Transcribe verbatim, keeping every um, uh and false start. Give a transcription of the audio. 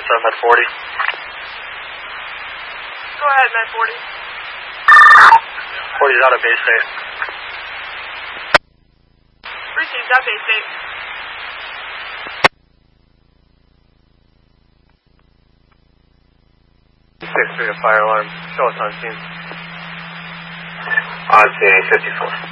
seven at forty. Go ahead, Med forty. forty's out of base eight. Received at base eight. six three, a fire alarm. Show us on scene. On scene, fifty-four.